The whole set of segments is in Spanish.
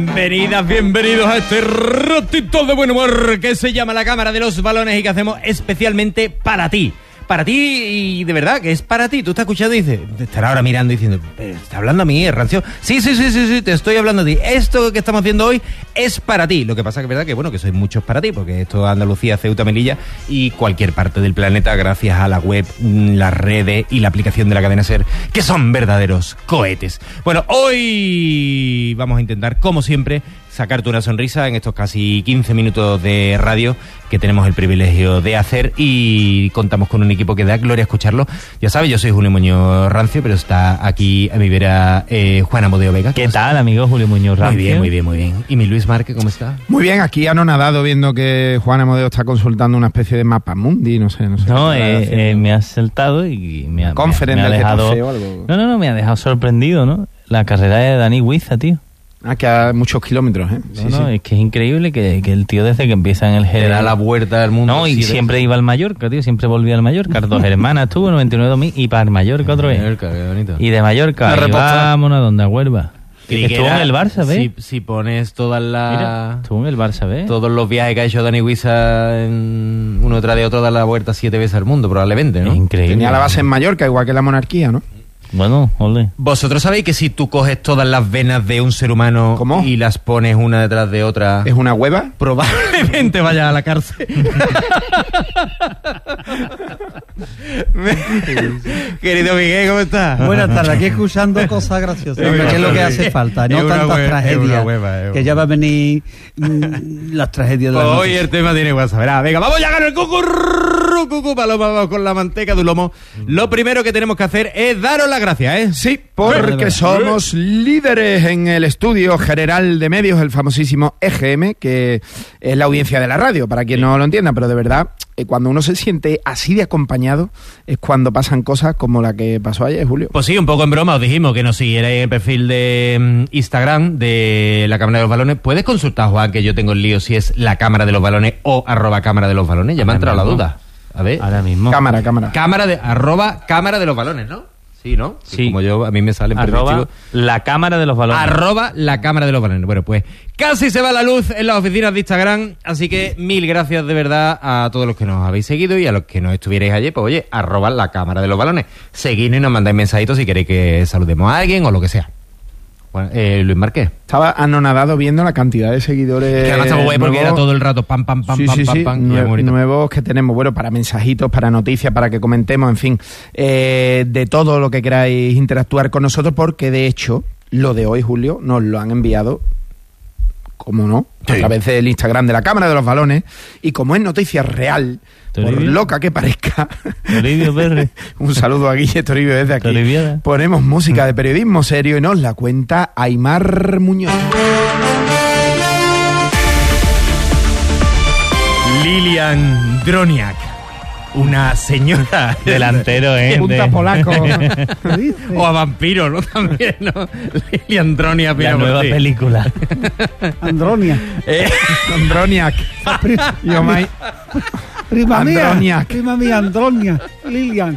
Bienvenidas, bienvenidos a este ratito de buen humor que se llama La Cámara de los Balones y que hacemos especialmente para ti. Para ti, y de verdad que es para ti. Tú estás escuchando y dices, te estará ahora mirando y diciendo, ¿está hablando a mí, rancio? Sí, te estoy hablando a ti. Esto que estamos haciendo hoy es para ti. Lo que pasa que es verdad que, bueno, que sois muchos para ti, porque esto es Andalucía, Ceuta, Melilla y cualquier parte del planeta gracias a la web, las redes y la aplicación de la cadena SER, que son verdaderos cohetes. Bueno, hoy vamos a intentar, como siempre, sacarte una sonrisa en estos casi 15 minutos de radio que tenemos el privilegio de hacer, y contamos con un equipo que da gloria escucharlo. Ya sabes, yo soy Julio Muñoz Rancio, pero está aquí a mi vera Juan Amodeo Vega. ¿Qué tal, amigo Julio Muñoz Rancio? Muy bien. ¿Y mi Luis Márquez, cómo está? Muy bien, aquí anonadado viendo que Juan Amodeo está consultando una especie de mapa mundi, no sé. No, me ha saltado y me ha dejado... No, me ha dejado sorprendido, ¿no? La carrera de Dani Huiza, tío. Ah, que a muchos kilómetros, ¿eh? Sí. Es que es increíble que el tío desde que empieza en el GR... da la vuelta al mundo. No, y siempre iba al Mallorca, tío, siempre volvía al Mallorca. 2 hermanas tuvo, 99.000, y para el Mallorca otro vez. Qué bonito. Y de Mallorca, y vámonos a donde a Huelva. Estuvo en el Barça, ¿ves? Si pones todas las... Mira, estuvo en el Barça, ¿ves? Todos los viajes que ha hecho Dani Huiza en uno tras de otro, da la vuelta 7 veces al mundo, probablemente, ¿no? Increíble. Tenía la base en Mallorca, igual que la monarquía, ¿no? Bueno, ole. ¿Vosotros sabéis que si tú coges todas las venas de un ser humano y las pones una detrás de otra... ¿Es una hueva? Probablemente vayas a la cárcel. Querido Miguel, ¿cómo estás? Buenas tardes, aquí escuchando cosas graciosas, que es lo que hace falta, no tantas tragedias, que ya va a venir las tragedias de la Hoy el tema tiene WhatsApp. Verá, venga, vamos ya a ganar el cucu, paloma, vamos con la manteca de lomo. Lo primero que tenemos que hacer es daros las gracias, ¿eh? Sí, porque somos líderes en el estudio general de medios, el famosísimo EGM, que es la audiencia de la radio, para quien no lo entienda, pero de verdad, cuando uno se siente así de acompañado, es cuando pasan cosas como la que pasó ayer, Julio. Pues sí, un poco en broma os dijimos que nos siguierais en el perfil de Instagram de la Cámara de los Balones. Puedes consultar, Juan, que yo tengo el lío si es la Cámara de los Balones o @Cámara de los Balones. Ya me ha entrado la duda. A ver. Ahora mismo. Cámara. Cámara de los Balones, ¿no? Sí, ¿no? Sí. Como yo, a mí me salen la Cámara de los Balones. La Cámara de los Balones. Bueno, pues casi se va la luz en las oficinas de Instagram, así que mil gracias de verdad a todos los que nos habéis seguido y a los que no estuvierais ayer, pues oye, @la Cámara de los Balones. Seguidnos y nos mandáis mensajitos si queréis que saludemos a alguien o lo que sea. Bueno, Luis Márquez. Estaba anonadado viendo la cantidad de seguidores. Que además estaba guay porque era todo el rato pam. Nuevos que tenemos, bueno, para mensajitos, para noticias, para que comentemos, en fin, de todo lo que queráis interactuar con nosotros, porque de hecho, lo de hoy, Julio, nos lo han enviado, como no, a través del Instagram de la Cámara de los Balones, y como es noticia real, por loca que parezca, un saludo a Guille Toribio desde aquí. Ponemos música de periodismo serio y nos la cuenta Aymar Muñoz. Lilian Droniak, una señora delantero, punta polaco. O a vampiro, ¿no? También, ¿no? Lilian Droniak, la nueva película. Androniak. Prima mía, Androniak. Lilian.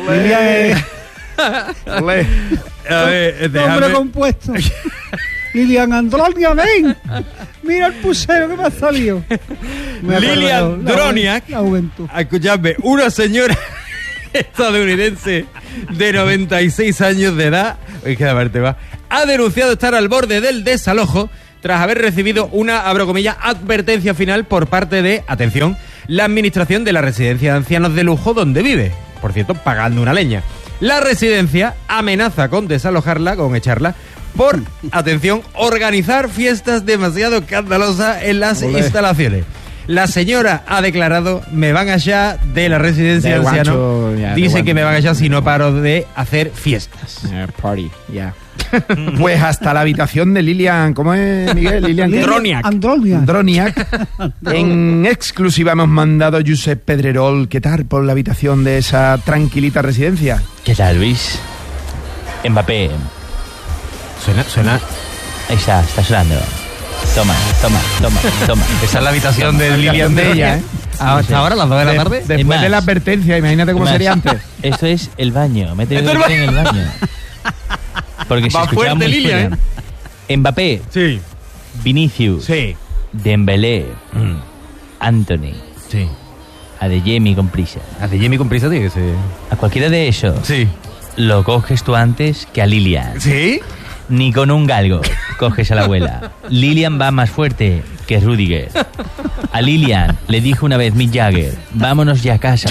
Olé. A ver, nombre compuesto. Lilian Androniak, ven. Mira el pusero que me ha salido. Lilian Droniak, escuchadme, una señora estadounidense de 96 años de edad, ha denunciado estar al borde del desalojo tras haber recibido una, abro comillas, advertencia final por parte de, atención, la administración de la residencia de ancianos de lujo donde vive, por cierto, pagando una leña. La residencia amenaza con desalojarla, con echarla, por, atención, organizar fiestas demasiado escandalosas en las instalaciones. La señora ha declarado, me van allá de la residencia de ancianos. Dice que me van allá si no paro de hacer fiestas. Party, ya. Pues hasta la habitación de Lilian, ¿cómo es, Miguel? Lilian Droniak. En exclusiva hemos mandado a Josep Pedrerol. ¿Qué tal por la habitación de esa tranquilita residencia? ¿Qué tal, Luis? Mbappé. Suena. Ahí está sonando. Toma. Esa es la habitación de Lilian de ella, ¿eh? Hasta ahora, las 2 de la tarde. Después de la advertencia, imagínate cómo sería antes. Eso es el baño. Métete en el baño. Porque se escuchaba muy Lilian, Mbappé. Sí. Vinicius. Sí. Dembélé. Anthony. Sí. Adeyemi con prisa. Adeyemi con prisa, tío, que se... A cualquiera de esos. Sí. Lo coges tú antes que a Lilian. ¿Sí? Ni con un galgo coges a la abuela. Lilian va más fuerte que Rüdiger. A Lilian le dijo una vez Mick Jagger, vámonos ya a casa.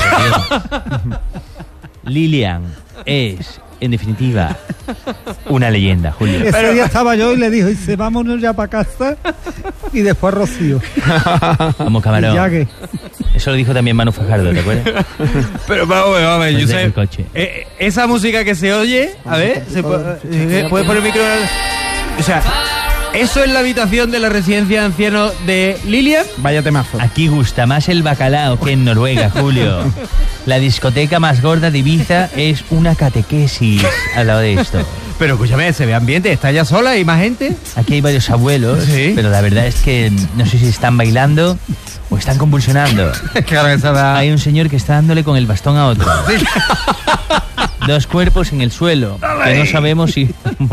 Lilian es, en definitiva, una leyenda, Julio. Ese día estaba yo y le dice, vámonos ya para casa. Y después Rocío. Como camarón. Eso lo dijo también Manu Fajardo, ¿te acuerdas? Pero vamos, yo sé. Esa música que se oye, a ver, ¿puedes poner el micro? O sea, ¿eso es la habitación de la residencia de ancianos de Lilian? Vaya temazo. Aquí gusta más el bacalao que en Noruega, Julio. La discoteca más gorda de Ibiza es una catequesis al lado de esto. Pero escúchame, se ve ambiente, ¿está ya sola? ¿Hay más gente? Aquí hay varios abuelos, ¿sí? Pero la verdad es que no sé si están bailando o están convulsionando. Claro, esa da... Hay un señor que está dándole con el bastón a otro. Sí. Dos cuerpos en el suelo, que no sabemos si...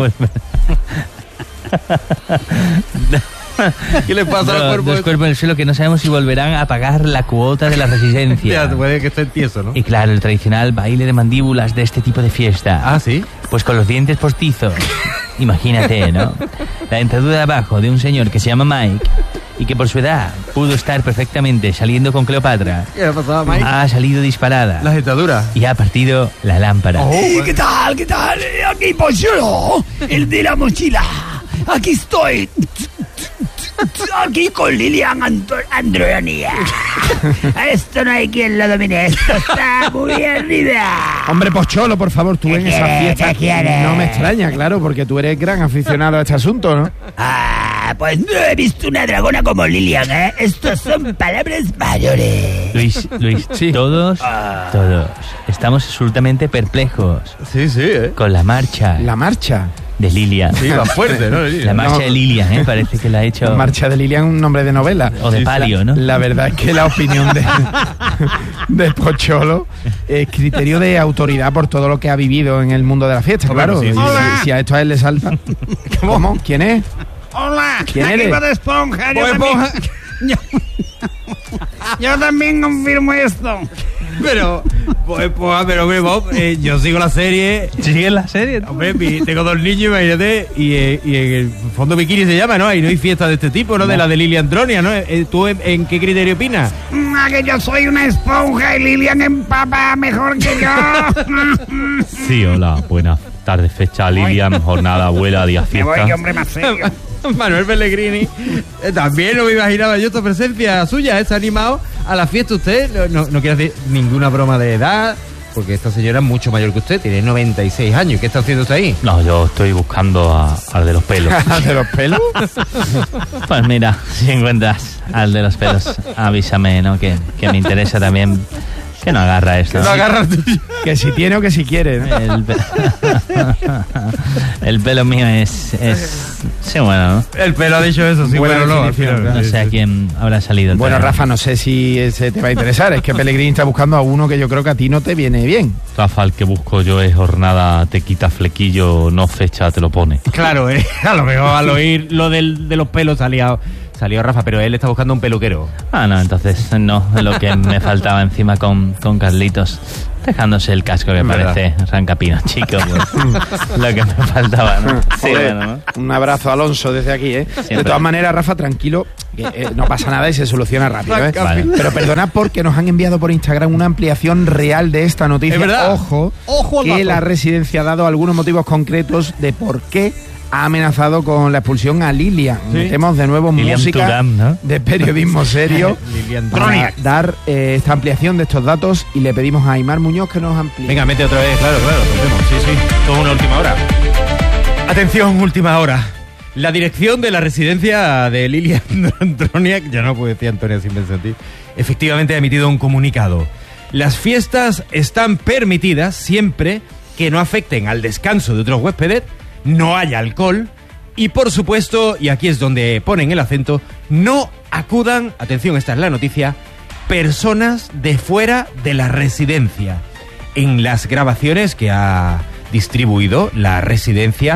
¿Qué le pasa al cuerpo? Dos cuerpos en el suelo que no sabemos si volverán a pagar la cuota de la residencia. Ya, puede que esté tieso, ¿no? Y claro, el tradicional baile de mandíbulas de este tipo de fiesta. Ah, ¿sí? Pues con los dientes postizos. Imagínate, ¿no? La dentadura de abajo de un señor que se llama Mike y que por su edad pudo estar perfectamente saliendo con Cleopatra. ¿Qué le pasaba a Mike? Ha salido disparada. La dentadura. Y ha partido la lámpara. ¿Qué tal? ¿Qué tal? Aquí pues yo, el de la mochila. Aquí estoy. Aquí con Lilian Andronia. Esto no hay quien lo domine. Esto está muy arriba. Hombre, Pocholo, por favor, tú en esa fiesta. No me extraña, claro, porque tú eres gran aficionado a este asunto, ¿no? Pues no he visto una dragona como Lilian, ¿eh? Estos son palabras mayores. Luis, sí. Todos estamos absolutamente perplejos. Sí, con la marcha. ¿La marcha? De Lilian. Sí, va fuerte, ¿no? La marcha de Lilian, parece que la ha hecho... La marcha de Lilian, un nombre de novela. O de palio, ¿no? La verdad es que la opinión de Pocholo es criterio de autoridad por todo lo que ha vivido en el mundo de la fiesta, claro. Sí. Si a esto a él le salta... ¿Cómo? ¿Quién es? Hola, ¿quién eres? De Esponja. Yo también confirmo esto. Pero yo sigo la serie. ¿Sigues la serie? Hombre, tengo dos niños, imagínate, y en el fondo bikini se llama, ¿no? Y no hay fiesta de este tipo, ¿no? De la de Lilian Andronia, ¿no? ¿Tú en qué criterio opinas? Que yo soy una esponja y Lilian empapa mejor que yo. Sí, hola, buenas tardes, fecha Lilian, jornada, abuela, día fiesta. Me voy, hombre, más serio. Manuel Pellegrini, también no me imaginaba yo esta presencia suya, se ha animado a la fiesta usted, no quiere hacer ninguna broma de edad, porque esta señora es mucho mayor que usted, tiene 96 años, ¿qué está haciendo usted ahí? No, yo estoy buscando al de los pelos. ¿Al de los pelos? Pues mira, si encuentras al de los pelos, avísame, ¿no? Que me interesa también. Que no agarra esto. Que no agarra el tuyo. Que si tiene o que si quiere, ¿no? El pelo mío es sí, bueno, ¿no? El pelo ha dicho eso, sí, bueno, no. No sé a quién habrá salido. Bueno, Rafa, no sé si ese te va a interesar. Es que Pellegrini está buscando a uno que yo creo que a ti no te viene bien. Rafa, el que busco yo es jornada, te quita flequillo, no fecha, te lo pone. Claro, a lo mejor al oír lo de los pelos salió Rafa, pero él está buscando un peluquero. No, entonces no, lo que me faltaba encima con Carlitos, dejándose el casco que parece rancapino, chico, pues, lo que me faltaba, ¿no? Sí, bueno, ¿no? Un abrazo a Alonso desde aquí, ¿eh? Siempre. De todas maneras, Rafa, tranquilo, que no pasa nada y se soluciona rápido, ¿eh? Vale. Pero perdona porque nos han enviado por Instagram una ampliación real de esta noticia. ¿Es verdad? Ojo que la residencia ha dado algunos motivos concretos de por qué ha amenazado con la expulsión a Lilian. ¿Sí? Metemos de nuevo Lilian música Turam, ¿no? De periodismo serio para dar esta ampliación de estos datos y le pedimos a Aymar Muñoz que nos amplíe. Venga, mete otra vez, claro, sí, todo una última hora. Atención, última hora. La dirección de la residencia de Lilian Andronia, ya no puedo decir Antonia sin pensar en ti, efectivamente ha emitido un comunicado. Las fiestas están permitidas siempre que no afecten al descanso de otros huéspedes, no haya alcohol y, por supuesto, y aquí es donde ponen el acento, no acudan, atención, esta es la noticia, personas de fuera de la residencia. En las grabaciones que ha distribuido la residencia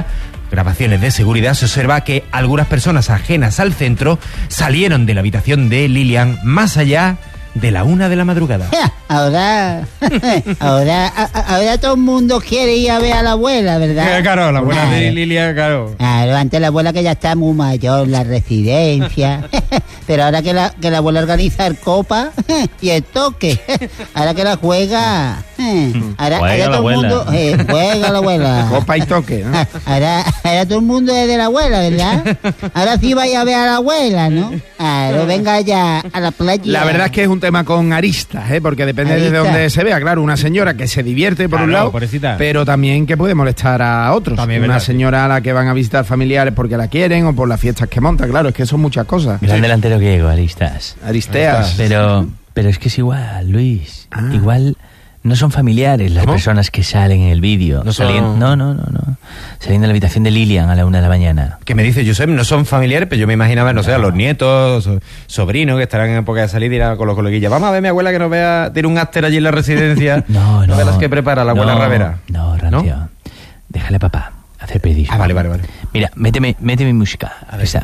grabaciones de seguridad se observa que algunas personas ajenas al centro salieron de la habitación de Lilian más allá de la 1 de la madrugada. Ahora todo el mundo quiere ir a ver a la abuela, ¿verdad? Claro, la abuela de Lilian, claro. Claro, antes la abuela que ya está muy mayor en la residencia. Pero ahora que la abuela organiza el copa y el toque. Ahora que la juega. Ahora todo el mundo juega la abuela. Copa y toque, ¿no? Ahora todo el mundo es de la abuela, ¿verdad? Ahora sí vaya a ver a la abuela, ¿no? Claro, venga ya a la playa. La verdad es que es un tema con aristas, porque depende de dónde se vea. Claro, una señora que se divierte por un lado, pobrecita, pero también que puede molestar a otros. También, una señora a la que van a visitar familiares porque la quieren o por las fiestas que monta. Claro, es que son muchas cosas. Gran delantero griego, Aristas. Aristeas. Pero es que es igual, Luis. Igual no son familiares las personas que salen en el vídeo. No. Saliendo de la habitación de Lilian a la 1 de la mañana. ¿Qué me dice Josep? No son familiares, pero yo me imaginaba, no sé, a los nietos, sobrinos que estarán en época de salir y irán con los coleguillas. Vamos a ver mi abuela que nos vea, tiene un after allí en la residencia. No. De las que prepara la abuela Ravera. No, Rancio. ¿No? Déjale a papá hacer periodismo. Vale. Mira, méteme música. A ver, está.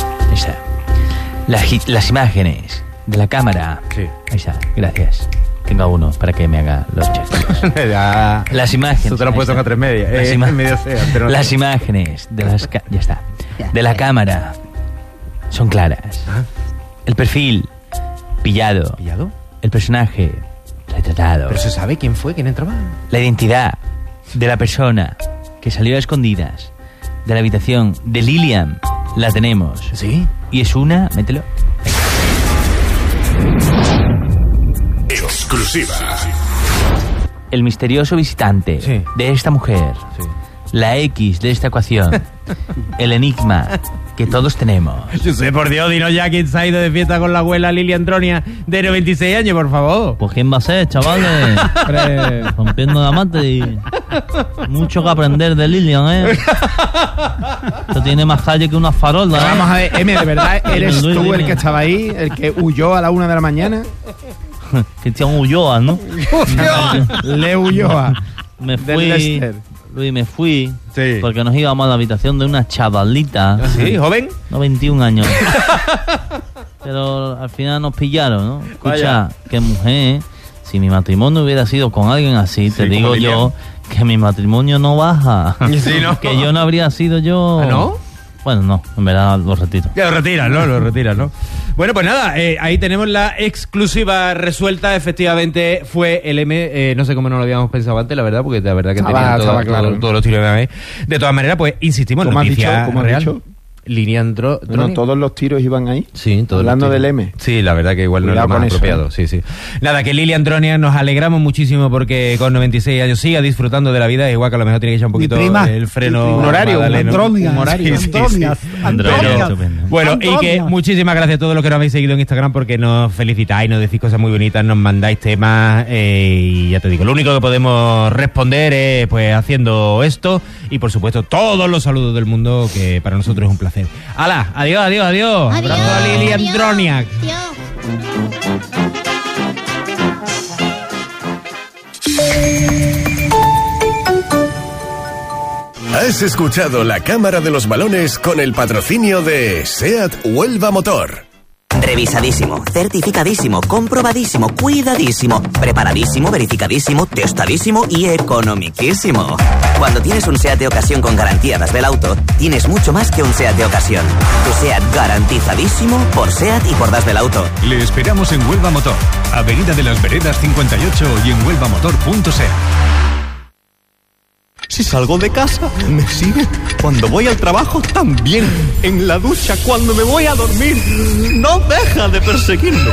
Las imágenes de la cámara. Sí. Ahí está, gracias. Tengo a uno para que me haga los cheques. Las imágenes. Tú te lo has puesto en A3 Media. Las imágenes de las ya está. De la cámara son claras. El perfil pillado. ¿Pillado? El personaje retratado. ¿Pero se sabe quién fue? ¿Quién entraba? La identidad de la persona que salió a escondidas de la habitación de Lilian la tenemos. ¿Sí? Y es una... Mételo. Exclusiva. El misterioso visitante de esta mujer, la X de esta ecuación, el enigma que todos tenemos. Yo sé, por Dios, dinos ya quién se ha ido de fiesta con la abuela Lilian Tronia de 96 años, por favor. Pues quién va a ser, chavales. Rompiendo la mate y... Mucho que aprender de Lilian, Esto tiene más calle que una farola. Vamos a ver, M, ¿de verdad eres tú el que estaba ahí, el que huyó a la 1 de la mañana? Cristian Ulloa, ¿no? Le Ulloa. Me fui porque nos íbamos a la habitación de una chavalita. ¿Sí? ¿Joven? No, 21 años. Pero al final nos pillaron, ¿no? Escucha, qué mujer. Si mi matrimonio hubiera sido con alguien así, te digo yo que mi matrimonio no baja. Sí, ¿no? Que yo no habría sido yo... ¿Ah, no? Bueno, no, en verdad lo retiro. Ya lo retiras, ¿no? Bueno, pues nada, ahí tenemos la exclusiva resuelta. Efectivamente fue el M, no sé cómo no lo habíamos pensado antes, la verdad, porque la verdad que estaba claro. todos los tiros de M. De todas maneras, pues insistimos, noticia real. Lilian Tronia. Bueno, todos los tiros iban ahí. Sí, todos. Hablando del M. Sí, la verdad que igual no es lo más apropiado. Sí. Nada, que Lilian Tronia nos alegramos muchísimo porque con 96 años siga disfrutando de la vida, igual que a lo mejor tiene que echar un poquito el freno. Un horario. Bueno, y que muchísimas gracias a todos los que nos habéis seguido en Instagram porque nos felicitáis, nos decís cosas muy bonitas, nos mandáis temas y ya te digo, lo único que podemos responder es pues haciendo esto y por supuesto todos los saludos del mundo que para nosotros es un placer. ¡Hala! Adiós. Abrazo a Lilian Tronia. Has escuchado La Cámara de los Balones con el patrocinio de SEAT Huelva Motor. Revisadísimo, certificadísimo, comprobadísimo, cuidadísimo, preparadísimo, verificadísimo, testadísimo y economiquísimo. Cuando tienes un SEAT de ocasión con garantía Das Belauto, tienes mucho más que un SEAT de ocasión. Tu SEAT garantizadísimo por SEAT y por Das Belauto. Le esperamos en Huelva Motor, Avenida de las Veredas 58 y en huelvamotor.seat. Si salgo de casa, me sigue. Cuando voy al trabajo, también. En la ducha, cuando me voy a dormir, no deja de perseguirme.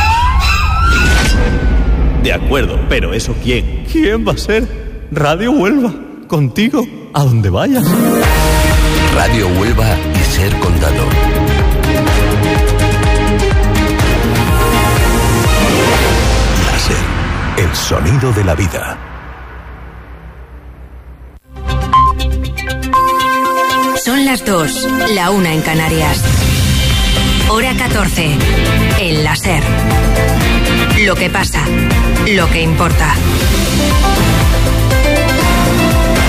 De acuerdo, pero ¿eso quién? ¿Quién va a ser? Radio Huelva. Contigo, a donde vayas. Radio Huelva y Ser Condado. Láser, el sonido de la vida. Son las 2, la 1 en Canarias. Hora 14, en la SER. Lo que pasa, lo que importa.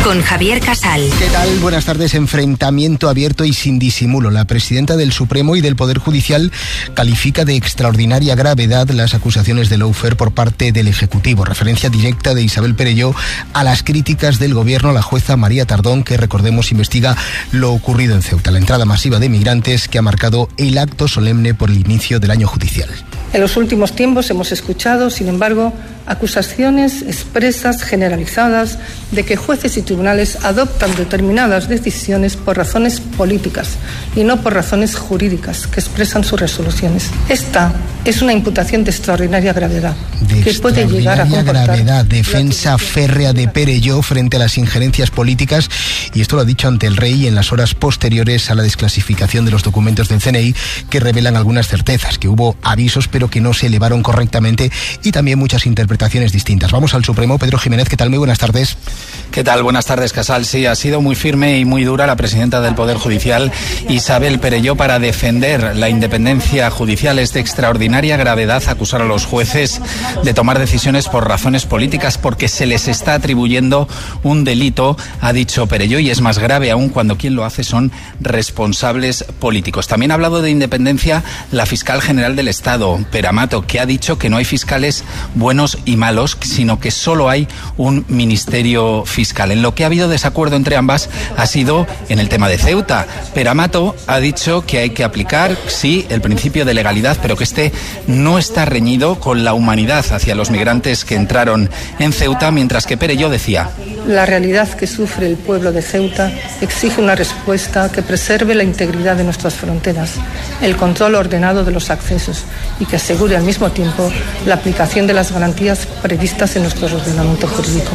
con Javier Casal. ¿Qué tal? Buenas tardes. Enfrentamiento abierto y sin disimulo. La presidenta del Supremo y del Poder Judicial califica de extraordinaria gravedad las acusaciones de lawfare por parte del Ejecutivo. Referencia directa de Isabel Perelló a las críticas del Gobierno a la jueza María Tardón, que, recordemos, investiga lo ocurrido en Ceuta, la entrada masiva de migrantes que ha marcado el acto solemne por el inicio del año judicial. En los últimos tiempos hemos escuchado, sin embargo, acusaciones expresas, generalizadas, de que jueces y tribunales adoptan determinadas decisiones por razones políticas y no por razones jurídicas que expresan sus resoluciones. Esta es una imputación de extraordinaria gravedad, que puede llegar a comportar... gravedad, defensa férrea de Perelló frente a las injerencias políticas, y esto lo ha dicho ante el rey en las horas posteriores a la desclasificación de los documentos del CNI, que revelan algunas certezas, que hubo avisos pero que no se elevaron correctamente, y también muchas interpretaciones distintas. Vamos al Supremo. Pedro Jiménez, ¿qué tal? Muy buenas tardes. ¿Qué tal? Buenas tardes, Casal. Sí, ha sido muy firme y muy dura la presidenta del Poder Judicial, Isabel Perelló, para defender la independencia judicial. Es de extraordinaria gravedad acusar a los jueces de tomar decisiones por razones políticas, porque se les está atribuyendo un delito, ha dicho Perelló, y es más grave aún cuando quien lo hace son responsables políticos. También ha hablado de independencia la fiscal general del Estado, Pere Amato, que ha dicho que no hay fiscales buenos y malos, sino que solo hay un ministerio fiscal. En lo que ha habido desacuerdo entre ambas ha sido en el tema de Ceuta. Pere Amato ha dicho que hay que aplicar, sí, el principio de legalidad, pero que este no está reñido con la humanidad hacia los migrantes que entraron en Ceuta, mientras que Perelló decía: la realidad que sufre el pueblo de Ceuta exige una respuesta que preserve la integridad de nuestras fronteras, el control ordenado de los accesos y que asegure al mismo tiempo la aplicación de las garantías previstas en nuestro ordenamiento jurídico.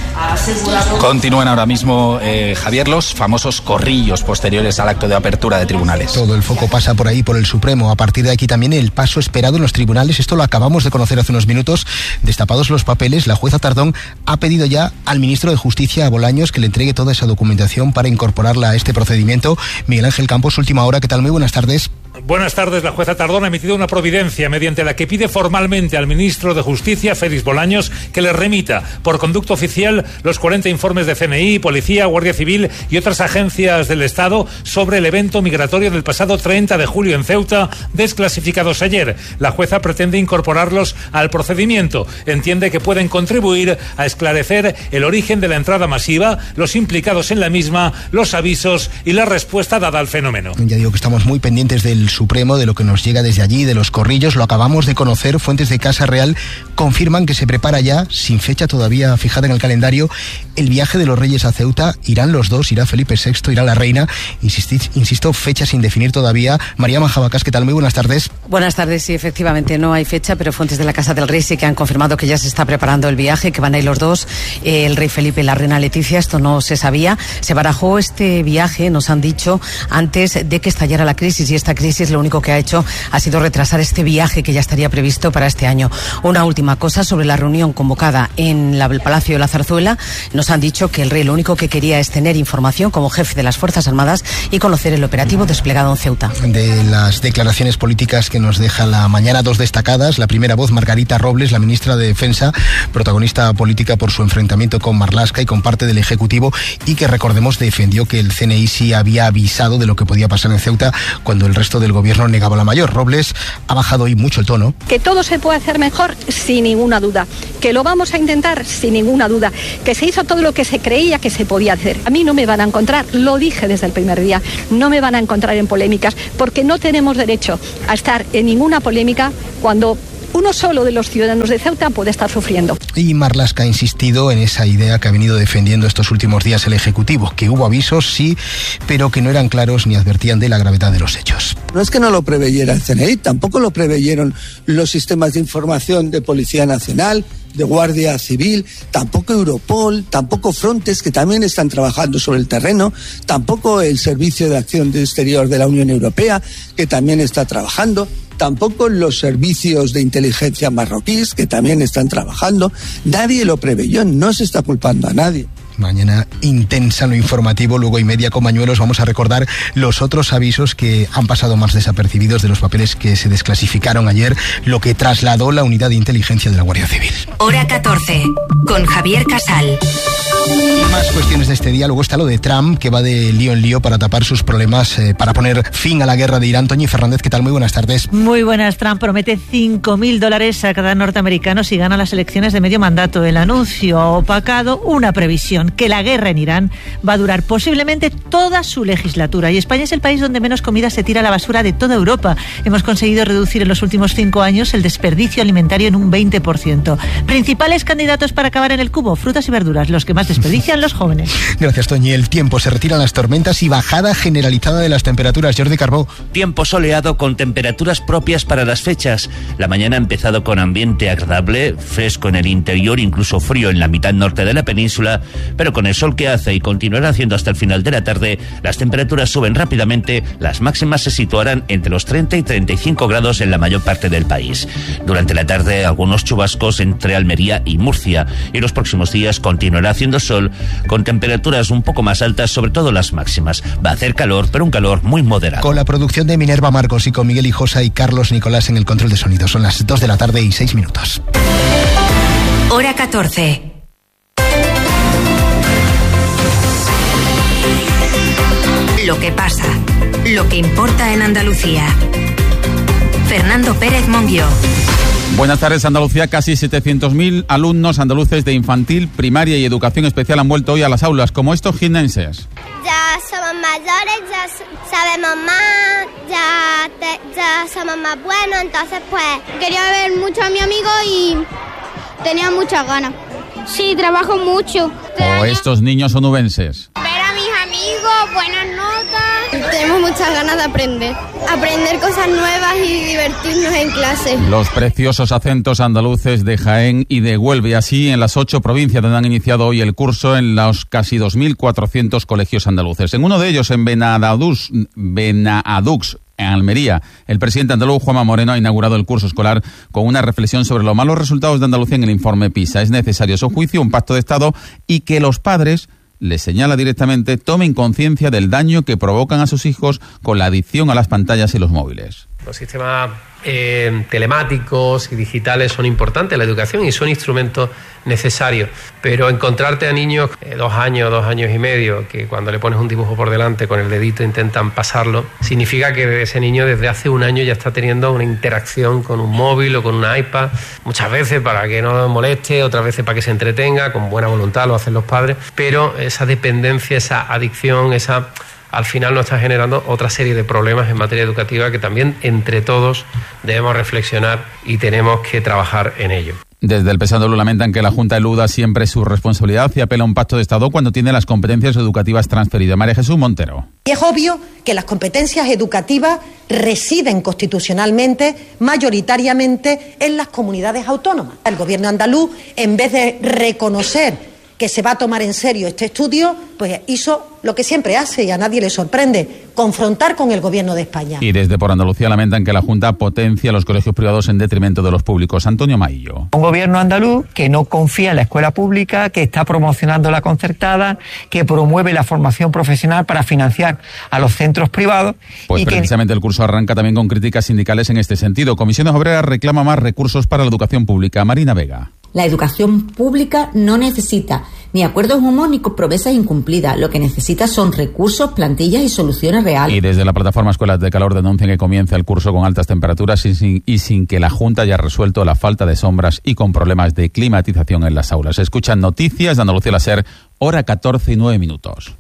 Continúan ahora mismo, Javier, los famosos corrillos posteriores al acto de apertura de tribunales. Todo el foco pasa por ahí, por el Supremo. A partir de aquí también el paso esperado en los tribunales. Esto lo acabamos de conocer hace unos minutos. Destapados los papeles, la jueza Tardón ha pedido ya al ministro de Justicia, a Bolaños, que le entregue toda esa documentación para incorporarla a este procedimiento. Miguel Ángel Campos, última hora. ¿Qué tal? Muy buenas tardes. Buenas tardes. La jueza Tardón ha emitido una providencia mediante la que pide formalmente al ministro de Justicia, Félix Bolaños, que le remita por conducto oficial los 40 informes de CNI, Policía, Guardia Civil y otras agencias del Estado sobre el evento migratorio del pasado 30 de julio en Ceuta, desclasificados ayer. La jueza pretende incorporarlos al procedimiento. Entiende que pueden contribuir a esclarecer el origen de la entrada masiva, los implicados en la misma, los avisos y la respuesta dada al fenómeno. Ya digo que estamos muy pendientes del Supremo, de lo que nos llega desde allí, de los corrillos. Lo acabamos de conocer. Fuentes de Casa Real confirman que se prepara ya, sin fecha todavía fijada en el calendario, el viaje de los Reyes a Ceuta. Irán los dos, irá Felipe VI, irá la reina. Insisto, fecha sin definir todavía. María Majabacas, ¿qué tal? Muy buenas tardes. Buenas tardes. Sí, efectivamente no hay fecha, pero fuentes de la Casa del Rey sí que han confirmado que ya se está preparando el viaje, que van a ir los dos, el rey Felipe y la reina Leticia. Esto no se sabía. Se barajó este viaje, nos han dicho, antes de que estallara la crisis, y esta crisis lo único que ha hecho ha sido retrasar este viaje que ya estaría previsto para este año. Una última cosa sobre la reunión convocada en el Palacio de la Zarzuela. Nos han dicho que el rey lo único que quería es tener información como jefe de las Fuerzas Armadas y conocer el operativo desplegado en Ceuta. De las declaraciones políticas que nos deja la mañana, dos destacadas. La primera voz, Margarita Robles, la ministra de Defensa, protagonista política por su enfrentamiento con Marlaska y con parte del Ejecutivo, y que, recordemos, defendió que el CNI sí había avisado de lo que podía pasar en Ceuta cuando el resto del gobierno negaba la mayor. Robles ha bajado hoy mucho el tono. Que todo se puede hacer mejor, sin ninguna duda. Que lo vamos a intentar, sin ninguna duda. Que se hizo todo lo que se creía que se podía hacer. A mí no me van a encontrar, lo dije desde el primer día, no me van a encontrar en polémicas, porque no tenemos derecho a estar en ninguna polémica cuando uno solo de los ciudadanos de Ceuta puede estar sufriendo. Y Marlaska ha insistido en esa idea que ha venido defendiendo estos últimos días el Ejecutivo, que hubo avisos, sí, pero que no eran claros ni advertían de la gravedad de los hechos. No es que no lo preveyera el CNI, tampoco lo preveyeron los sistemas de información de Policía Nacional, de Guardia Civil, tampoco Europol, tampoco Frontex, que también están trabajando sobre el terreno, tampoco el Servicio de Acción Exterior de la Unión Europea, que también está trabajando, tampoco los servicios de inteligencia marroquíes, que también están trabajando. Nadie lo preveyó, no se está culpando a nadie. mañana intensa en lo informativo, luego y media con Mañuelos. Vamos a recordar los otros avisos que han pasado más desapercibidos de los papeles que se desclasificaron ayer, lo que trasladó la unidad de inteligencia de la Guardia Civil. Hora 14, con Javier Casal. Más cuestiones de este día. Luego está lo de Trump, que va de lío en lío para tapar sus problemas, para poner fin a la guerra de Irán. Toñi Fernández, ¿qué tal? Muy buenas tardes. Muy buenas. Trump promete $5.000 a cada norteamericano si gana las elecciones de medio mandato. El anuncio ha opacado una previsión, que la guerra en Irán va a durar posiblemente toda su legislatura. Y España es el país donde menos comida se tira a la basura de toda Europa. Hemos conseguido reducir en los últimos 5 años el desperdicio alimentario en un 20%. Principales candidatos para acabar en el cubo: frutas y verduras, los que más desperdician los jóvenes. Gracias, Toñi. El tiempo, se retiran las tormentas y bajada generalizada de las temperaturas. Jordi Carbó. Tiempo soleado con temperaturas propias para las fechas. La mañana ha empezado con ambiente agradable, fresco en el interior, incluso frío en la mitad norte de la península, pero con el sol que hace y continuará haciendo hasta el final de la tarde, las temperaturas suben rápidamente. Las máximas se situarán entre los 30 y 35 grados en la mayor parte del país. Durante la tarde, algunos chubascos entre Almería y Murcia, y los próximos días continuará haciendo sol con temperaturas un poco más altas, sobre todo las máximas. Va a hacer calor, pero un calor muy moderado. Con la producción de Minerva Marcos y con Miguel Hijosa y Carlos Nicolás en el control de sonido. Son las 2 de la tarde y 6 minutos. Hora 14. Lo que pasa, lo que importa en Andalucía. Fernando Pérez Monguió. Buenas tardes, Andalucía. Casi 700.000 alumnos andaluces de infantil, primaria y educación especial han vuelto hoy a las aulas, como estos jiennenses. Ya somos mayores, ya sabemos más, ya somos más buenos, entonces pues quería ver mucho a mi amigo y tenía muchas ganas. Sí, trabajo mucho. O estos niños onubenses. Ver a mis amigos, buenas notas. Tenemos muchas ganas de aprender cosas nuevas y divertirnos en clase. Los preciosos acentos andaluces de Jaén y de Huelva, y así en las 8 provincias donde han iniciado hoy el curso en los casi 2.400 colegios andaluces. En uno de ellos, en Benadux, en Almería, el presidente andaluz, Juanma Moreno, ha inaugurado el curso escolar con una reflexión sobre los malos resultados de Andalucía en el informe PISA. Es necesario, a su juicio, un pacto de Estado y que los padres, les señala directamente, tomen conciencia del daño que provocan a sus hijos con la adicción a las pantallas y los móviles. Los sistemas telemáticos y digitales son importantes en la educación y son instrumentos necesarios, pero encontrarte a niños 2 años, 2 años y medio, que cuando le pones un dibujo por delante con el dedito intentan pasarlo, significa que ese niño desde hace 1 año ya está teniendo una interacción con un móvil o con una iPad, muchas veces para que no moleste, otras veces para que se entretenga, con buena voluntad lo hacen los padres, pero esa dependencia, esa adicción, al final nos está generando otra serie de problemas en materia educativa que también entre todos debemos reflexionar y tenemos que trabajar en ello. Desde el PSOE andaluz lamentan que la Junta eluda siempre su responsabilidad y apela a un pacto de Estado cuando tiene las competencias educativas transferidas. María Jesús Montero. Y es obvio que las competencias educativas residen constitucionalmente, mayoritariamente, en las comunidades autónomas. El gobierno andaluz, en vez de reconocer que se va a tomar en serio este estudio, pues hizo lo que siempre hace y a nadie le sorprende, confrontar con el gobierno de España. Y desde Por Andalucía lamentan que la Junta potencia los colegios privados en detrimento de los públicos. Antonio Maillo. Un gobierno andaluz que no confía en la escuela pública, que está promocionando la concertada, que promueve la formación profesional para financiar a los centros privados. Pues precisamente el curso arranca también con críticas sindicales en este sentido. Comisiones Obreras reclama más recursos para la educación pública. Marina Vega. La educación pública no necesita ni acuerdos humos ni promesas incumplidas. Lo que necesita son recursos, plantillas y soluciones reales. Y desde la plataforma Escuelas de Calor denuncian que comienza el curso con altas temperaturas y sin que la Junta haya resuelto la falta de sombras y con problemas de climatización en las aulas. Escuchan noticias de Andalucía la SER, hora 14 y 9 minutos.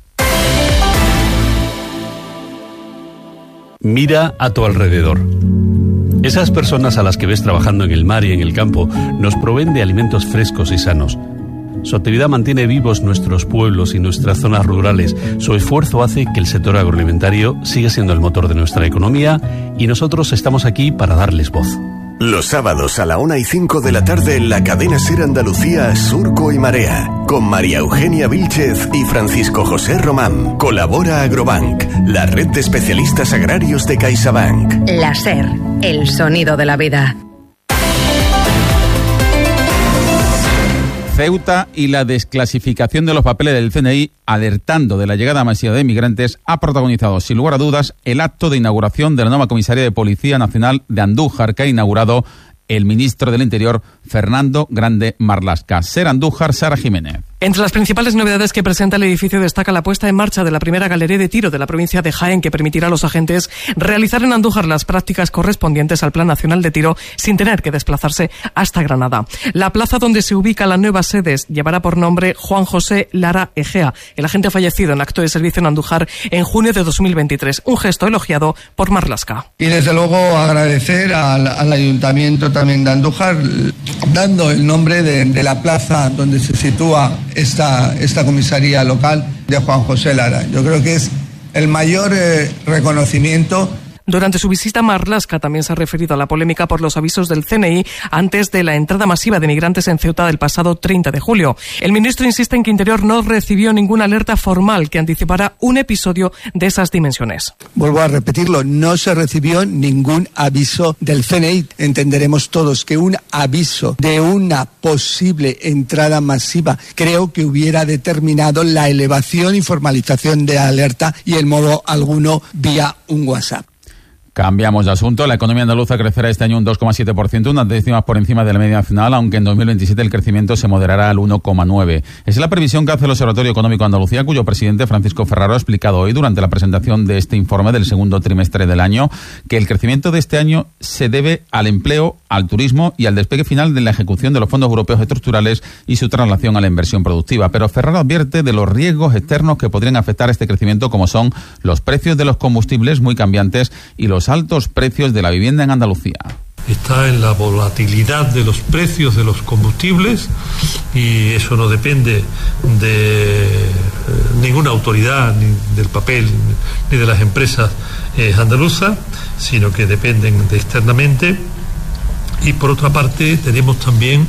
Mira a tu alrededor. Esas personas a las que ves trabajando en el mar y en el campo nos proveen de alimentos frescos y sanos. Su actividad mantiene vivos nuestros pueblos y nuestras zonas rurales. Su esfuerzo hace que el sector agroalimentario siga siendo el motor de nuestra economía y nosotros estamos aquí para darles voz. Los sábados a la 1:05 de la tarde en la cadena SER Andalucía, Surco y Marea, con María Eugenia Vílchez y Francisco José Román. Colabora Agrobank, la red de especialistas agrarios de CaixaBank. La SER, el sonido de la vida. Ceuta y la desclasificación de los papeles del CNI, alertando de la llegada masiva de inmigrantes, ha protagonizado, sin lugar a dudas, el acto de inauguración de la nueva comisaría de Policía Nacional de Andújar, que ha inaugurado el ministro del Interior, Fernando Grande Marlaska. Ser Andújar, Sara Jiménez. Entre las principales novedades que presenta el edificio destaca la puesta en marcha de la primera galería de tiro de la provincia de Jaén, que permitirá a los agentes realizar en Andújar las prácticas correspondientes al Plan Nacional de Tiro sin tener que desplazarse hasta Granada. La plaza donde se ubica la nueva sede llevará por nombre Juan José Lara Egea, el agente fallecido en acto de servicio en Andújar en junio de 2023. Un gesto elogiado por Marlaska. Y desde luego agradecer al Ayuntamiento también de Andújar, dando el nombre de la plaza donde se sitúa esta comisaría local de Juan José Lara. Yo creo que es el mayor reconocimiento. Durante su visita, Marlaska también se ha referido a la polémica por los avisos del CNI antes de la entrada masiva de migrantes en Ceuta del pasado 30 de julio. El ministro insiste en que Interior no recibió ninguna alerta formal que anticipara un episodio de esas dimensiones. Vuelvo a repetirlo, no se recibió ningún aviso del CNI. Entenderemos todos que un aviso de una posible entrada masiva creo que hubiera determinado la elevación y formalización de alerta y en modo alguno vía un WhatsApp. Cambiamos de asunto. La economía andaluza crecerá este año un 2,7%, unas décimas por encima de la media nacional, aunque en 2027 el crecimiento se moderará al 1,9%. Es la previsión que hace el Observatorio Económico de Andalucía, cuyo presidente Francisco Ferraro ha explicado hoy durante la presentación de este informe del segundo trimestre del año, que el crecimiento de este año se debe al empleo, al turismo y al despegue final de la ejecución de los fondos europeos estructurales y su traslación a la inversión productiva. Pero Ferraro advierte de los riesgos externos que podrían afectar este crecimiento, como son los precios de los combustibles muy cambiantes y los altos precios de la vivienda en Andalucía. Está en la volatilidad de los precios de los combustibles y eso no depende de ninguna autoridad, ni del papel, ni de las empresas andaluzas, sino que dependen de externamente. Y por otra parte tenemos también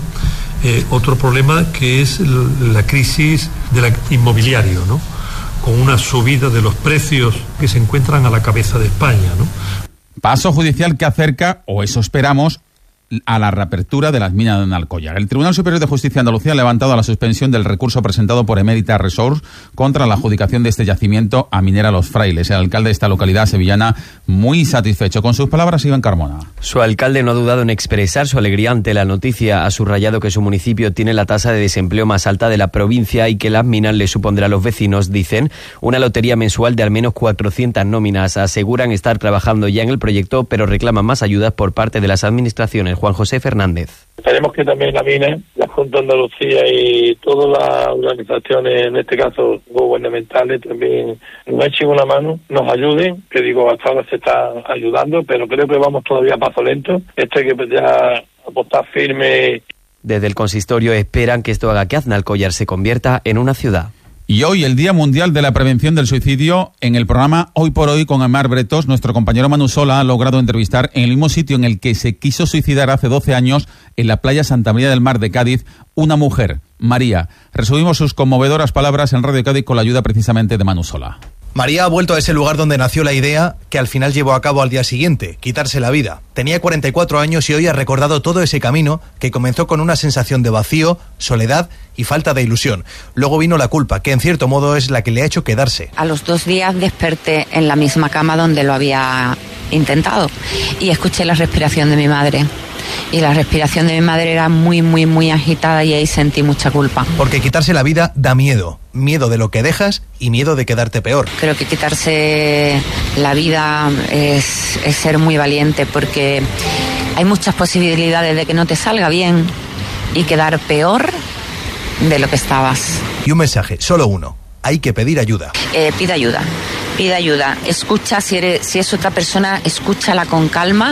otro problema, que es la crisis del inmobiliario, ¿no? Con una subida de los precios que se encuentran a la cabeza de España, ¿no? Paso judicial que acerca, o eso esperamos, a la reapertura de las minas de Nalcollar. El Tribunal Superior de Justicia de Andalucía ha levantado la suspensión del recurso presentado por Emérita Resource contra la adjudicación de este yacimiento a Minera Los Frailes. El alcalde de esta localidad sevillana muy satisfecho. Con sus palabras, Iván Carmona. Su alcalde no ha dudado en expresar su alegría ante la noticia. Ha subrayado que su municipio tiene la tasa de desempleo más alta de la provincia y que las minas le supondrá a los vecinos, dicen, una lotería mensual de al menos 400 nóminas. Aseguran estar trabajando ya en el proyecto, pero reclaman más ayudas por parte de las administraciones. Juan José Fernández. Esperemos que también la MINE, la Junta de Andalucía y todas las organizaciones, en este caso gubernamentales, también nos echen una mano, nos ayuden, que digo, hasta ahora se está ayudando, pero creo que vamos todavía a paso lento. Esto hay que ya apostar firme. Desde el consistorio esperan que esto haga que Aznalcóllar se convierta en una ciudad. Y hoy, el Día Mundial de la Prevención del Suicidio, en el programa Hoy por Hoy con Amar Bretos, nuestro compañero Manu Sola ha logrado entrevistar en el mismo sitio en el que se quiso suicidar hace 12 años, en la playa Santa María del Mar de Cádiz, una mujer, María. Resumimos sus conmovedoras palabras en Radio Cádiz con la ayuda precisamente de Manu Sola. María ha vuelto a ese lugar donde nació la idea que al final llevó a cabo al día siguiente, quitarse la vida. Tenía 44 años y hoy ha recordado todo ese camino que comenzó con una sensación de vacío, soledad y falta de ilusión. Luego vino la culpa, que en cierto modo es la que le ha hecho quedarse. A los 2 días desperté en la misma cama donde lo había intentado y escuché la respiración de mi madre. Y la respiración de mi madre era muy, muy, muy agitada y ahí sentí mucha culpa. Porque quitarse la vida da miedo. Miedo de lo que dejas y miedo de quedarte peor. Creo que quitarse la vida es ser muy valiente, porque hay muchas posibilidades de que no te salga bien y quedar peor de lo que estabas. Y un mensaje, solo uno. Hay que pedir ayuda. Pide ayuda. Pide ayuda, escucha, si es otra persona, escúchala con calma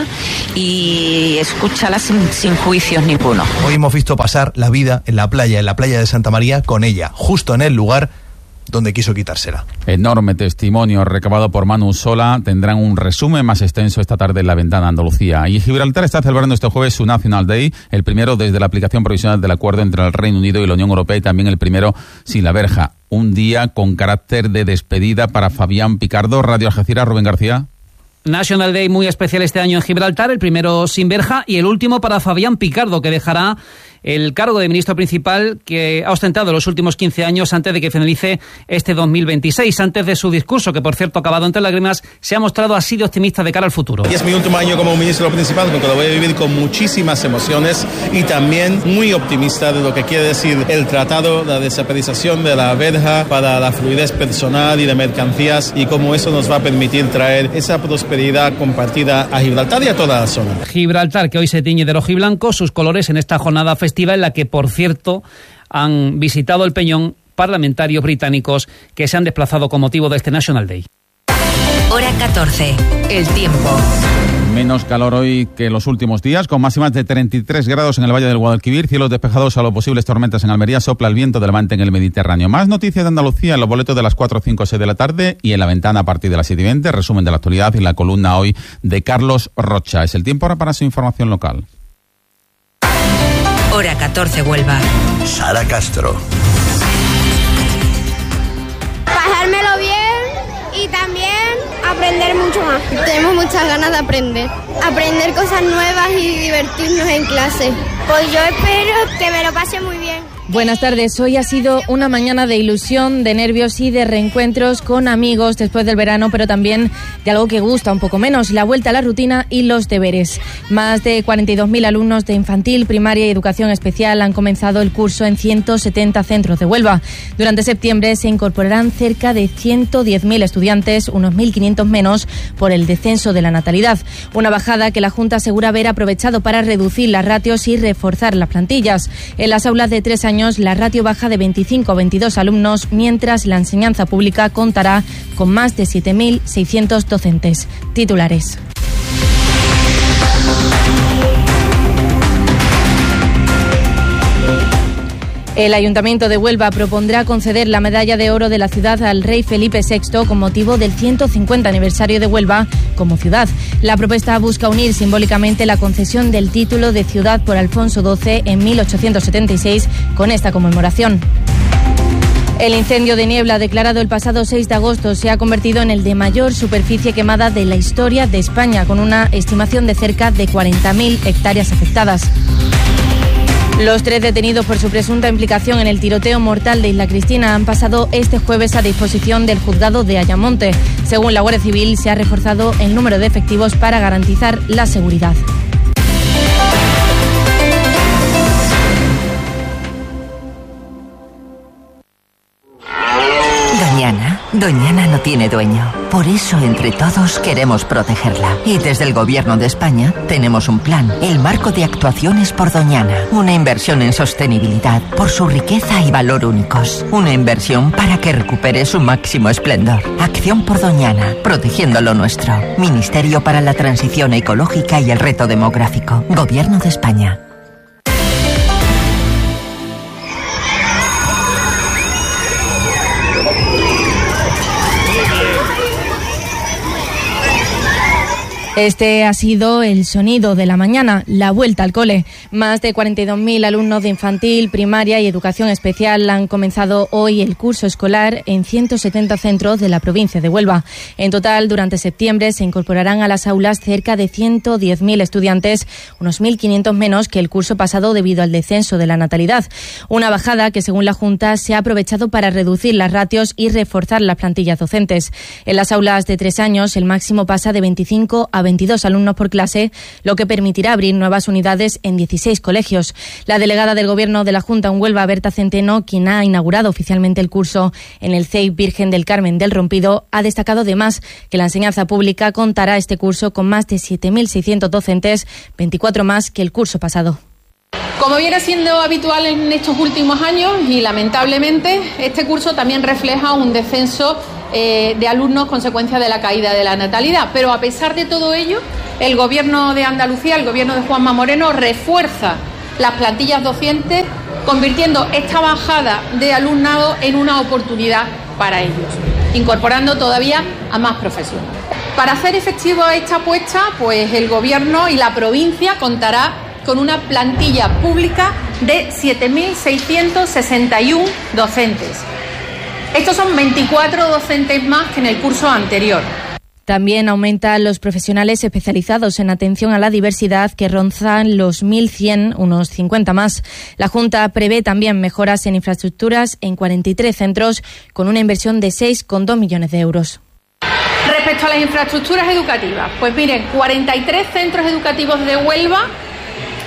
y escúchala sin juicios ninguno. Hoy hemos visto pasar la vida en la playa de Santa María con ella, justo en el lugar donde quiso quitársela. Enorme testimonio recabado por Manu Sola. Tendrán un resumen más extenso esta tarde en La Ventana Andalucía. Y Gibraltar está celebrando este jueves su National Day, el primero desde la aplicación provisional del acuerdo entre el Reino Unido y la Unión Europea, y también el primero sin la verja. Un día con carácter de despedida para Fabián Picardo. Radio Algeciras, Rubén García. National Day muy especial este año en Gibraltar, el primero sin verja y el último para Fabián Picardo, que dejará el cargo de ministro principal que ha ostentado los últimos 15 años antes de que finalice este 2026. Antes de su discurso, que por cierto ha acabado entre lágrimas, se ha mostrado así de optimista de cara al futuro. Y es mi último año como ministro principal, porque lo voy a vivir con muchísimas emociones y también muy optimista de lo que quiere decir el tratado, la desaparición de la verja para la fluidez personal y de mercancías, y cómo eso nos va a permitir traer esa prosperidad compartida a Gibraltar y a toda la zona. Gibraltar, que hoy se tiñe de rojiblanco sus colores en esta jornada festiva, en la que, por cierto, han visitado el Peñón parlamentarios británicos que se han desplazado con motivo de este National Day. Hora 14. El tiempo. Menos calor hoy que los últimos días, con máximas de 33 grados en el Valle del Guadalquivir, cielos despejados a los posibles tormentas en Almería, sopla el viento de levante en el Mediterráneo. Más noticias de Andalucía en los boletos de las 4, 5, 6 de la tarde y en la ventana a partir de las 7:20, resumen de la actualidad y la columna hoy de Carlos Rocha. Es el tiempo ahora para su información local. Hora 14 Huelva. Sara Castro. Pasármelo bien y también aprender mucho más. Tenemos muchas ganas de aprender cosas nuevas y divertirnos en clase. Pues yo espero que me lo pase muy bien. Buenas tardes. Hoy ha sido una mañana de ilusión, de nervios y de reencuentros con amigos después del verano, pero también de algo que gusta un poco menos, la vuelta a la rutina y los deberes. Más de 42.000 alumnos de infantil, primaria y educación especial han comenzado el curso en 170 centros de Huelva. Durante septiembre se incorporarán cerca de 110.000 estudiantes, unos 1.500 menos por el descenso de la natalidad. Una bajada que la Junta asegura haber aprovechado para reducir las ratios y reforzar las plantillas. En las aulas de 3 años la ratio baja de 25 a 22 alumnos, mientras la enseñanza pública contará con más de 7.600 docentes. Titulares. El Ayuntamiento de Huelva propondrá conceder la medalla de oro de la ciudad al rey Felipe VI con motivo del 150 aniversario de Huelva como ciudad. La propuesta busca unir simbólicamente la concesión del título de ciudad por Alfonso XII en 1876 con esta conmemoración. El incendio de niebla declarado el pasado 6 de agosto se ha convertido en el de mayor superficie quemada de la historia de España, con una estimación de cerca de 40.000 hectáreas afectadas. Los 3 detenidos por su presunta implicación en el tiroteo mortal de Isla Cristina han pasado este jueves a disposición del juzgado de Ayamonte. Según la Guardia Civil, se ha reforzado el número de efectivos para garantizar la seguridad. Doñana no tiene dueño. Por eso, entre todos, queremos protegerla. Y desde el Gobierno de España tenemos un plan, el Marco de Actuaciones por Doñana. Una inversión en sostenibilidad por su riqueza y valor únicos. Una inversión para que recupere su máximo esplendor. Acción por Doñana, protegiendo lo nuestro. Ministerio para la Transición Ecológica y el Reto Demográfico. Gobierno de España. Este ha sido el sonido de la mañana, la vuelta al cole. Más de 42.000 alumnos de infantil, primaria y educación especial han comenzado hoy el curso escolar en 170 centros de la provincia de Huelva. En total, durante septiembre se incorporarán a las aulas cerca de 110.000 estudiantes, unos 1.500 menos que el curso pasado debido al descenso de la natalidad. Una bajada que, según la Junta, se ha aprovechado para reducir las ratios y reforzar las plantillas docentes. En las aulas de 3 años, el máximo pasa de 25 a 22 alumnos por clase, lo que permitirá abrir nuevas unidades en 16 colegios. La delegada del Gobierno de la Junta en Huelva, Berta Centeno, quien ha inaugurado oficialmente el curso en el CEIP Virgen del Carmen del Rompido, ha destacado además que la enseñanza pública contará este curso con más de 7.600 docentes, 24 más que el curso pasado. Como viene siendo habitual en estos últimos años y lamentablemente, este curso también refleja un descenso de alumnos consecuencia de la caída de la natalidad. Pero a pesar de todo ello, el Gobierno de Andalucía, el Gobierno de Juanma Moreno, refuerza las plantillas docentes, convirtiendo esta bajada de alumnado en una oportunidad para ellos, incorporando todavía a más profesionales. Para hacer efectiva esta apuesta, pues el Gobierno y la provincia contará con una plantilla pública de 7.661 docentes. Estos son 24 docentes más que en el curso anterior. También aumentan los profesionales especializados en atención a la diversidad, que rozan los 1.100, unos 50 más. La Junta prevé también mejoras en infraestructuras en 43 centros, con una inversión de 6,2 millones de euros. Respecto a las infraestructuras educativas, pues miren, 43 centros educativos de Huelva